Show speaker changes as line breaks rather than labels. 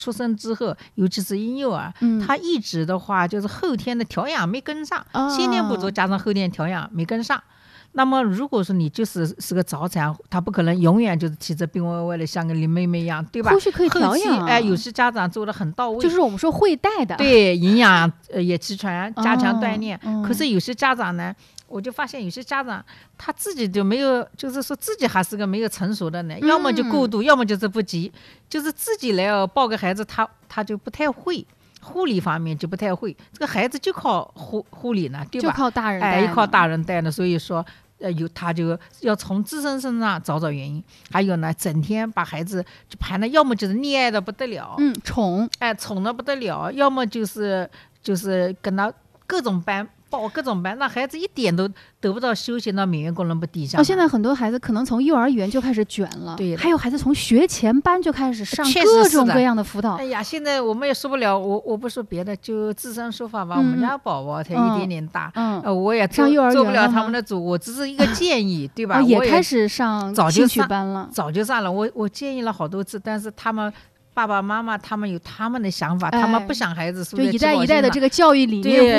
出生之后，尤其是婴幼儿，他一直的话就是后天的调养没跟上，先天不足加上后天调养没跟上。那么如果说你是个早产，他不可能永远就是体质病危危的，像个林妹妹一样，对吧？
后续可以调养，
有些家长做的很到位，
就是我们说会带的，
对，营养也齐全，加强锻炼。可是有些家长呢，我就发现有些家长他自己就没有，就是说自己还是个没有成熟的呢，要么就过度，要么就是不急，就是自己来抱个孩子，他就不太会。护理方面就不太会，这个孩子就靠护理呢，对吧？
就靠大人带，
靠大人带呢。所以说，他就要从自身身上找找原因。还有呢，整天把孩子就盘的，要么就是溺爱的不得了，
宠
的不得了，要么就是跟他各种班。报各种班，那孩子一点都得不到休息，那免疫功能不低下。
现在很多孩子可能从幼儿园就开始卷了，
对，
还有孩子从学前班就开始上各种各样的辅导。
哎呀，现在我们也说不了，我不说别的，就自身说法吧。我们家宝宝才一点点大，我也
上幼儿园
做不了他们的主，我只是一个建议，对吧？
也开始上兴趣班了，
早就上了。我建议了好多次，但是他们。爸爸妈妈他们有他们的想法，他们不想孩子，
就一代一代的这个教育理念